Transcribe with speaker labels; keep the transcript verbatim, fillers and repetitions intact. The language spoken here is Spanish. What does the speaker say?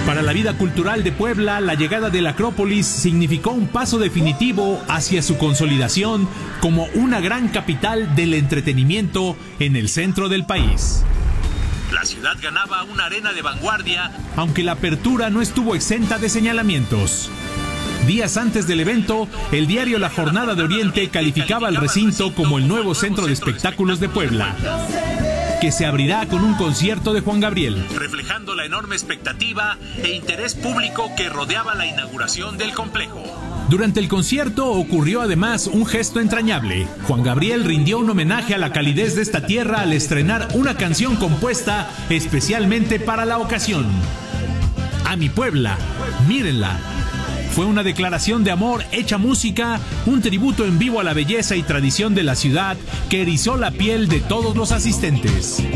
Speaker 1: Para la vida cultural de Puebla, la llegada de la Acrópolis significó un paso definitivo hacia su consolidación como una gran capital del entretenimiento en el centro del país. La ciudad ganaba una arena de vanguardia, aunque la apertura no estuvo exenta de señalamientos. Días antes del evento, el diario La Jornada de Oriente calificaba al recinto como el nuevo centro de espectáculos de Puebla, que se abrirá con un concierto de Juan Gabriel, reflejando la enorme expectativa e interés público que rodeaba la inauguración del complejo. Durante el concierto ocurrió además un gesto entrañable. Juan Gabriel rindió un homenaje a la calidez de esta tierra al estrenar una canción compuesta especialmente para la ocasión. A mi Puebla, mírenla. Fue una declaración de amor hecha música, un tributo en vivo a la belleza y tradición de la ciudad que erizó la piel de todos los asistentes.